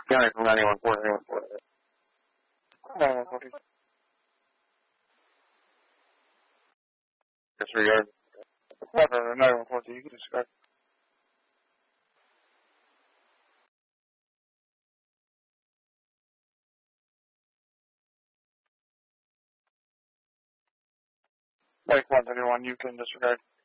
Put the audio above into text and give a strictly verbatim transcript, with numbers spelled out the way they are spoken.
County from ninety-one four, ninety-one four. ninety-one four. Disregard. Whatever, ninety-one four, you can disregard. Like one thirty-one, you can disregard.